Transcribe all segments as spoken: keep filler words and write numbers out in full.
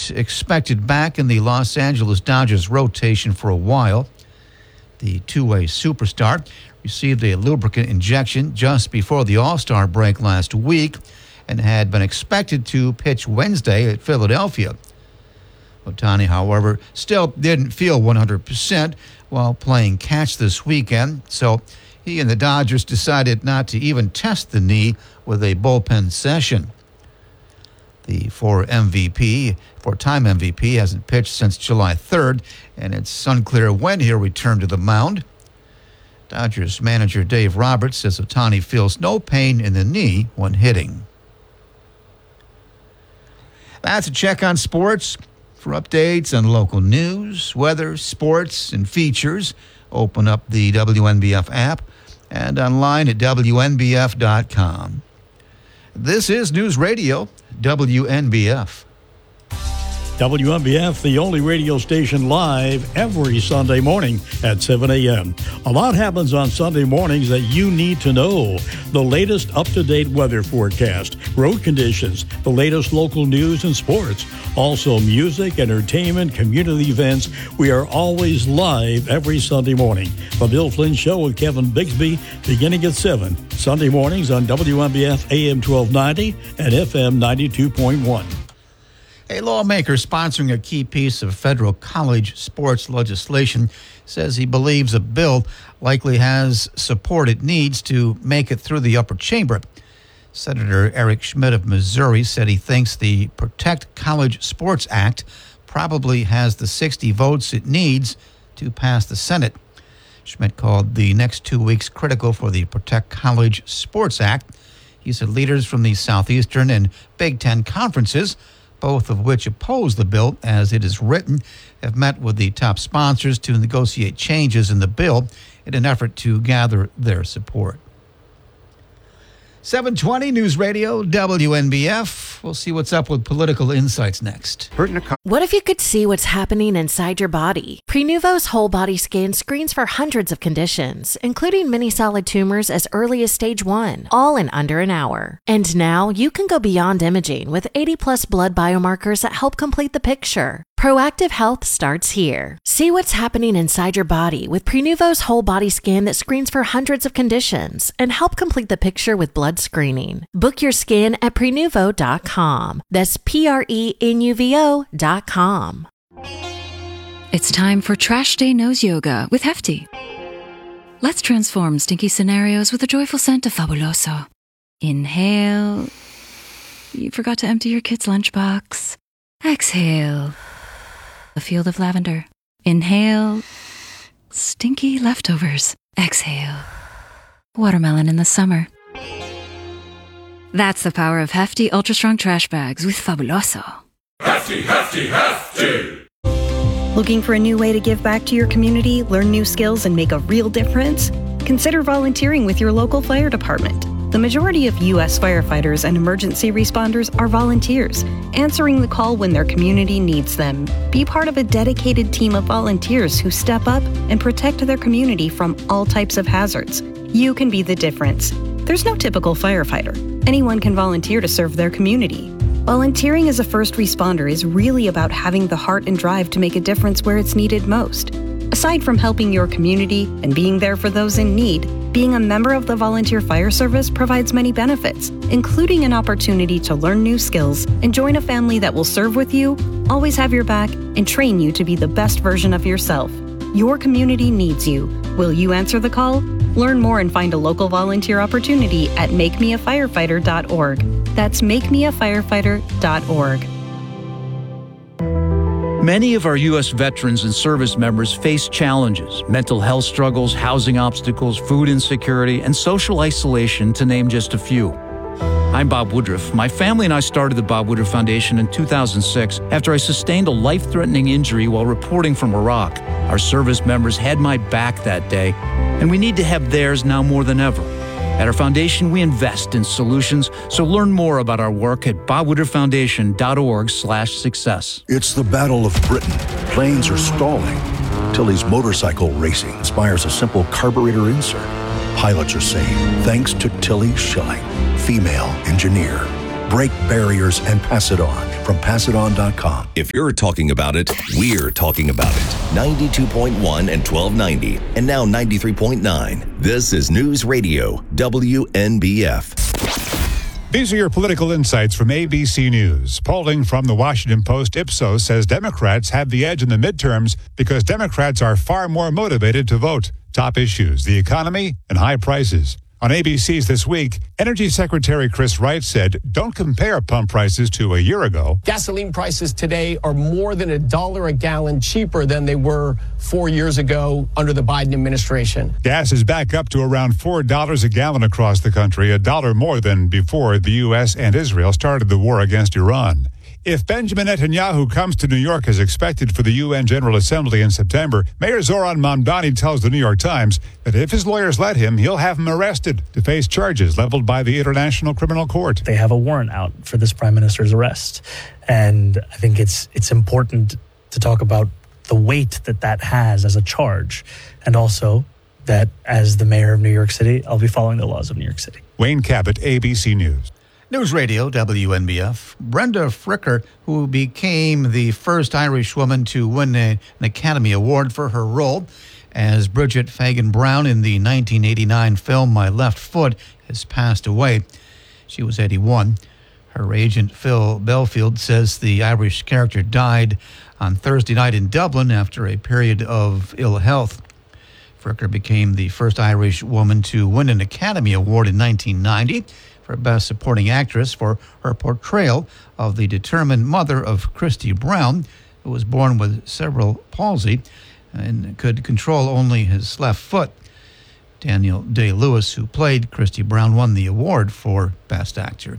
wasn't expected back in the Los Angeles Dodgers rotation for a while. The two-way superstar received a lubricant injection just before the All-Star break last week and had been expected to pitch Wednesday at Philadelphia. Ohtani, however, still didn't feel one hundred percent while playing catch this weekend, so he and the Dodgers decided not to even test the knee with a bullpen session. The four M V P, four-time M V P, hasn't pitched since July third, and it's unclear when he'll return to the mound. Dodgers manager Dave Roberts says Ohtani feels no pain in the knee when hitting. That's a check on sports. For updates on local news, weather, sports, and features, open up the W N B F app and online at W N B F dot com. This is News Radio, W N B F. W N B F, the only radio station live every Sunday morning at seven a.m. A lot happens on Sunday mornings that you need to know. The latest up-to-date weather forecast, road conditions, the latest local news and sports. Also music, entertainment, community events. We are always live every Sunday morning. The Bill Flynn Show with Kevin Bigsby beginning at seven. Sunday mornings on W N B F A M twelve ninety and F M ninety-two point one. A lawmaker sponsoring a key piece of federal college sports legislation says he believes a bill likely has support it needs to make it through the upper chamber. Senator Eric Schmidt of Missouri said he thinks the Protect College Sports Act probably has the sixty votes it needs to pass the Senate. Schmidt called the next two weeks critical for the Protect College Sports Act. He said leaders from the Southeastern and Big Ten conferences, both of which oppose the bill as it is written, have met with the top sponsors to negotiate changes in the bill in an effort to gather their support. seven twenty News Radio, W N B F. We'll see what's up with political insights next. What if you could see what's happening inside your body? Prenuvo's whole body scan screens for hundreds of conditions, including many solid tumors as early as stage one, all in under an hour. And now you can go beyond imaging with eighty plus blood biomarkers that help complete the picture. Proactive health starts here. See what's happening inside your body with Prenuvo's whole body scan that screens for hundreds of conditions and help complete the picture with blood screening. Book your scan at Prenuvo dot com. That's P R E N U V O dot com. It's time for Trash Day Nose Yoga with Hefty. Let's transform stinky scenarios with a joyful scent of Fabuloso. Inhale. You forgot to empty your kid's lunchbox. Exhale. A field of lavender. Inhale. Stinky leftovers. Exhale. Watermelon in the summer. That's the power of Hefty Ultra Strong Trash Bags with Fabuloso. Hefty, Hefty, Hefty! Looking for a new way to give back to your community, learn new skills, and make a real difference? Consider volunteering with your local fire department. The majority of U S firefighters and emergency responders are volunteers, answering the call when their community needs them. Be part of a dedicated team of volunteers who step up and protect their community from all types of hazards. You can be the difference. There's no typical firefighter. Anyone can volunteer to serve their community. Volunteering as a first responder is really about having the heart and drive to make a difference where it's needed most. Aside from helping your community and being there for those in need, being a member of the Volunteer Fire Service provides many benefits, including an opportunity to learn new skills and join a family that will serve with you, always have your back, and train you to be the best version of yourself. Your community needs you. Will you answer the call? Learn more and find a local volunteer opportunity at make me a firefighter dot org. That's make me a firefighter dot org. Many of our U S veterans and service members face challenges, mental health struggles, housing obstacles, food insecurity, and social isolation, to name just a few. I'm Bob Woodruff. My family and I started the Bob Woodruff Foundation in two thousand six after I sustained a life-threatening injury while reporting from Iraq. Our service members had my back that day, and we need to have theirs now more than ever. At our foundation, we invest in solutions, so learn more about our work at bob woodruff foundation dot org slash success. It's the Battle of Britain. Planes are stalling. Tilly's motorcycle racing inspires a simple carburetor insert. Pilots are saying, thanks to Tilly Schilling, female engineer. Break barriers and pass it on from pass it on dot com. If you're talking about it, we're talking about it. ninety-two point one and twelve ninety, and now ninety-three point nine. This is News Radio, W N B F. These are your political insights from A B C News. Polling from the Washington Post Ipsos says Democrats have the edge in the midterms because Democrats are far more motivated to vote. Top issues, the economy and high prices. On A B C's This Week, Energy Secretary Chris Wright said, don't compare pump prices to a year ago. Gasoline prices today are more than a dollar a gallon cheaper than they were four years ago under the Biden administration. Gas is back up to around four dollars a gallon across the country, a dollar more than before the U S and Israel started the war against Iran. If Benjamin Netanyahu comes to New York as expected for the U N General Assembly in September, Mayor Zoran Mamdani tells the New York Times that if his lawyers let him, he'll have him arrested to face charges leveled by the International Criminal Court. They have a warrant out for this prime minister's arrest. And I think it's it's important to talk about the weight that that has as a charge, and also that as the mayor of New York City, I'll be following the laws of New York City. Wayne Cabot, A B C News. News Radio, W N B F. Brenda Fricker, who became the first Irish woman to win a, an Academy Award for her role as Bridget Fagan Brown in the nineteen eighty-nine film My Left Foot, has passed away. She was eighty-one. Her agent, Phil Belfield, says the Irish character died on Thursday night in Dublin after a period of ill health. Fricker became the first Irish woman to win an Academy Award in nineteen ninety. For Best Supporting Actress for her portrayal of the determined mother of Christy Brown, who was born with cerebral palsy and could control only his left foot. Daniel Day-Lewis, who played Christy Brown, won the award for Best Actor.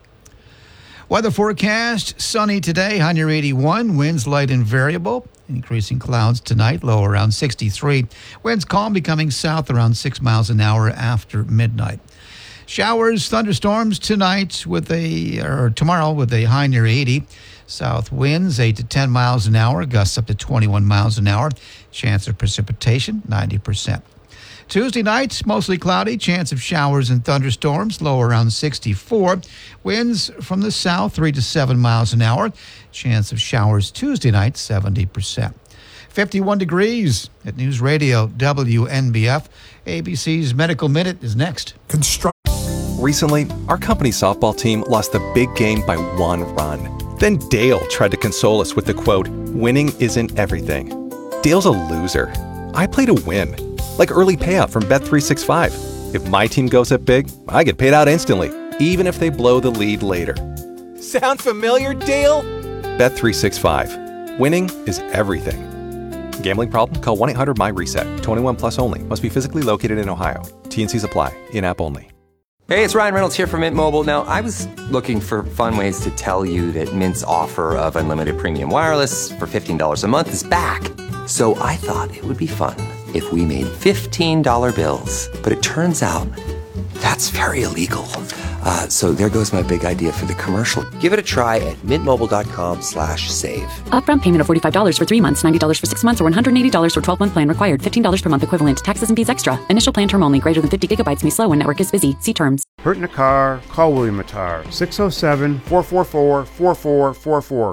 Weather forecast, sunny today, high near eighty-one, winds light and variable. Increasing clouds tonight, low around sixty-three. Winds calm, becoming south around six miles an hour after midnight. Showers, thunderstorms tonight with a, or tomorrow with a high near eighty. South winds eight to ten miles an hour, gusts up to twenty-one miles an hour. Chance of precipitation, ninety percent. Tuesday night, mostly cloudy, chance of showers and thunderstorms, low around sixty-four. Winds from the south, three to seven miles an hour. Chance of showers Tuesday night, seventy percent. fifty-one degrees at News Radio, W N B F. A B C's Medical Minute is next. Construct. Recently, our company softball team lost the big game by one run. Then Dale tried to console us with the quote, winning isn't everything. Dale's a loser. I play to win. Like early payout from Bet three sixty-five. If my team goes up big, I get paid out instantly, even if they blow the lead later. Sound familiar, Dale? Bet three sixty-five. Winning is everything. Gambling problem? Call one eight hundred M Y reset. twenty-one plus only. Must be physically located in Ohio. T and Cs apply. In-app only. Hey, it's Ryan Reynolds here from Mint Mobile. Now, I was looking for fun ways to tell you that Mint's offer of unlimited premium wireless for fifteen dollars a month is back. So I thought it would be fun if we made fifteen dollar bills. But it turns out that's very illegal. Uh, so there goes my big idea for the commercial. Give it a try at mintmobile.com slash save. Upfront payment of forty-five dollars for three months, ninety dollars for six months, or one hundred eighty dollars for twelve-month plan required. fifteen dollars per month equivalent. Taxes and fees extra. Initial plan term only. Greater than fifty gigabytes may slow when network is busy. See terms. Hurt in a car? Call William Matar. six oh seven, four four four, four four four four.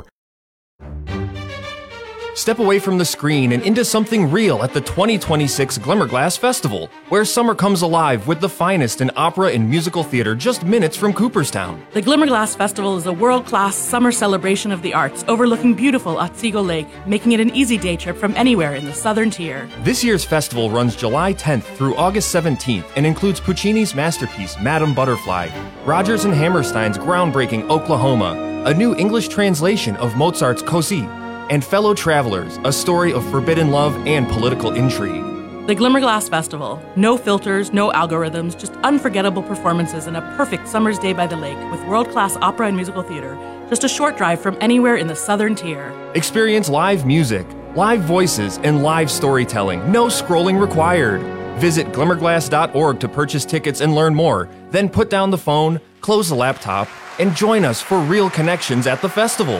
Step away from the screen and into something real at the twenty twenty-six Glimmerglass Festival, where summer comes alive with the finest in opera and musical theater just minutes from Cooperstown. The Glimmerglass Festival is a world-class summer celebration of the arts overlooking beautiful Otsego Lake, making it an easy day trip from anywhere in the southern tier. This year's festival runs July tenth through August seventeenth and includes Puccini's masterpiece, Madame Butterfly, Rodgers and Hammerstein's groundbreaking Oklahoma, a new English translation of Mozart's Così, and Fellow Travelers, a story of forbidden love and political intrigue. The Glimmerglass Festival. No filters, no algorithms, just unforgettable performances and a perfect summer's day by the lake with world-class opera and musical theater. Just a short drive from anywhere in the southern tier. Experience live music, live voices, and live storytelling. No scrolling required. Visit glimmerglass dot org to purchase tickets and learn more. Then put down the phone, close the laptop, and join us for real connections at the festival.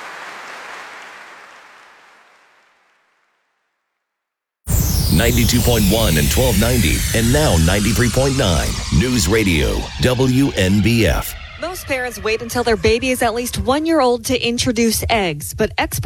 ninety-two point one and twelve ninety, and now ninety-three point nine. News Radio, W N B F. Most parents wait until their baby is at least one year old to introduce eggs, but experts